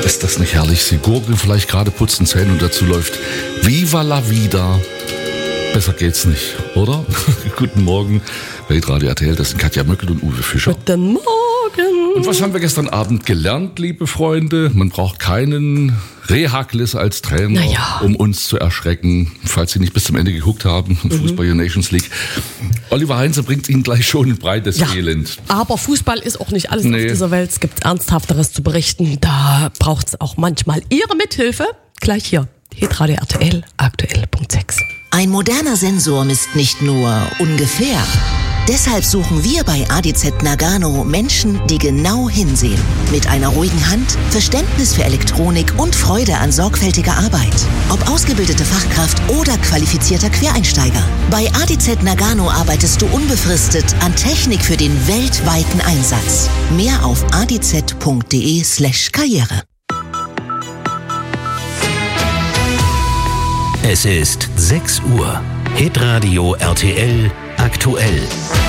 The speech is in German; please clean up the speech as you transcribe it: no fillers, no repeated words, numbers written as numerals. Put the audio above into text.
Ist das nicht herrlich? Sie gurgeln vielleicht gerade, putzen Zähne und dazu läuft Viva la Vida. Besser geht's nicht, oder? Guten Morgen, Weltradio RTL, das sind Katja Möckel und Uwe Fischer. Guten Morgen. Und was haben wir gestern Abend gelernt, liebe Freunde? Man braucht keinen Rehaglis als Trainer, um uns zu erschrecken, falls Sie nicht bis zum Ende geguckt haben, Fußball Nations League. Oliver Heinze bringt Ihnen gleich schon ein breites Elend. Aber Fußball ist auch nicht alles auf dieser Welt. Es gibt Ernsthafteres zu berichten. Da braucht es auch manchmal Ihre Mithilfe. Gleich hier, Hitradio RTL, aktuell Punkt 6. Ein moderner Sensor misst nicht nur ungefähr. Deshalb suchen wir bei ADZ Nagano Menschen, die genau hinsehen. Mit einer ruhigen Hand, Verständnis für Elektronik und Freude an sorgfältiger Arbeit. Ob ausgebildete Fachkraft oder qualifizierter Quereinsteiger. Bei ADZ Nagano arbeitest du unbefristet an Technik für den weltweiten Einsatz. Mehr auf adz.de/Karriere. Es ist 6 Uhr. Hitradio RTL aktuell.